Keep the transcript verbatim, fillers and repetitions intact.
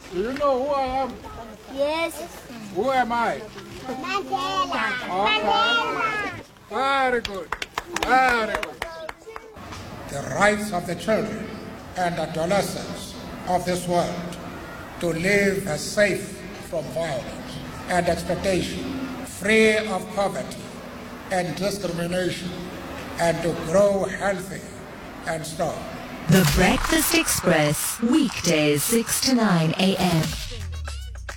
Do you know who I am? Yes. Who am I? Mandela. Okay. Very good. Very good. The rights of the children and adolescents of this world to live as safe from violence and exploitation, free of poverty and discrimination, and to grow healthy and strong. The Breakfast Express, weekdays six to nine a m